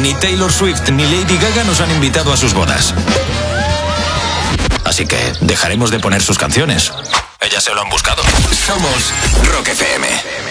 ni Taylor Swift ni Lady Gaga nos han invitado a sus bodas. Así que dejaremos de poner sus canciones. Ellas se lo han buscado. Somos Rock FM.